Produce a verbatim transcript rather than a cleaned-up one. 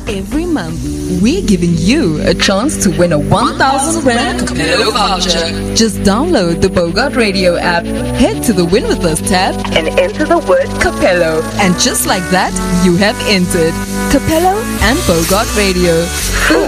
Every month, we're giving you a chance to win a one thousand Rand Capello voucher. Just download the Bogart Radio app, head to the Win With Us tab, and enter the word Capello. And just like that, you have entered Capello and Bogart Radio.